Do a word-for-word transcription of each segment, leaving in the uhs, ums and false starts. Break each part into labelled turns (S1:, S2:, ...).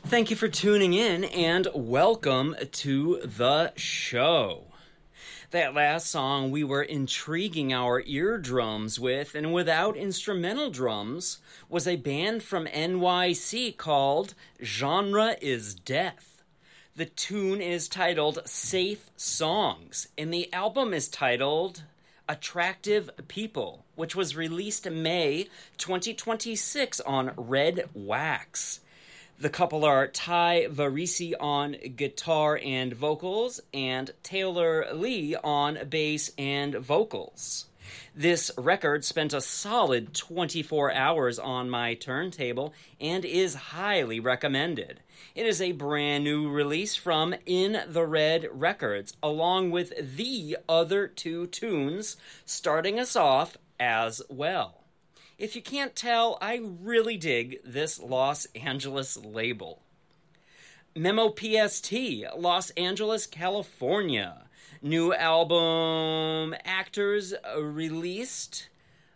S1: Thank you for tuning in and welcome to the show. That last song we were intriguing our eardrums with, and without instrumental drums, was a band from N Y C called Genre is Death. The tune is titled Safe Songs, and the album is titled Attractive People, which was released in May twenty twenty-six on Red Wax. The couple are Ty Varese on guitar and vocals, and Taylor Lee on bass and vocals. This record spent a solid twenty-four hours on my turntable and is highly recommended. It is a brand new release from In the Red Records, along with the other two tunes starting us off as well. If you can't tell, I really dig this Los Angeles label. Memo P S T, Los Angeles, California. New album Actors released.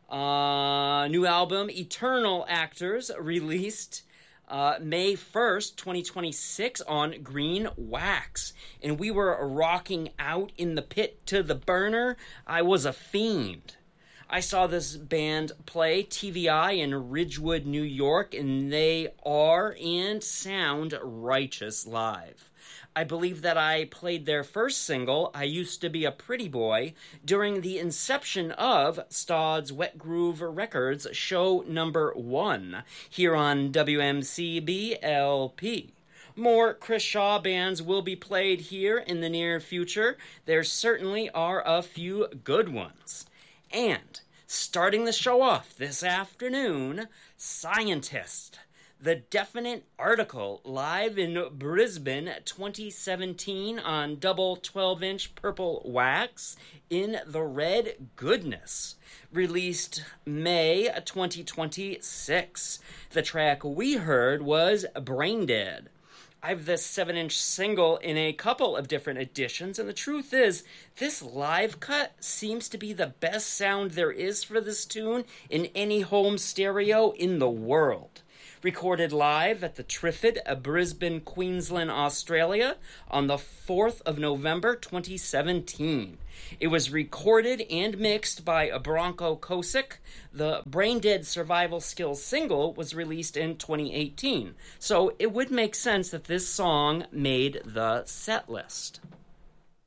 S1: Uh, new album Eternal Actors released uh, May first, twenty twenty-six on Green Wax. And we were rocking out in the pit to the burner. I was a fiend. I saw this band play T V I in Ridgewood, New York, and they are and sound righteous live. I believe that I played their first single, I Used to Be a Pretty Boy, during the inception of Stodd's Wet Groove Records show number one, here on W M C B L P. More Chris Shaw bands will be played here in the near future. There certainly are a few good ones. And starting the show off this afternoon, Scientist, the Definite Article, live in Brisbane twenty seventeen on double twelve-inch purple wax in the red goodness. Released May twenty twenty-six. The track we heard was Brain Dead. I have this seven-inch single in a couple of different editions, and the truth is, this live cut seems to be the best sound there is for this tune in any home stereo in the world. Recorded live at the Triffid, Brisbane, Queensland, Australia, on the fourth of November, twenty seventeen. It was recorded and mixed by Bronco Kosick. The Brain Dead Survival Skills single was released in twenty eighteen, so it would make sense that this song made the set list.